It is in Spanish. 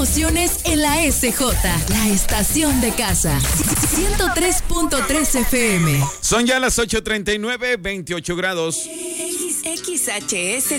emociones en la SJ, la estación de casa. 103.3 FM. Son ya las 8:39, 28 grados. XHSJ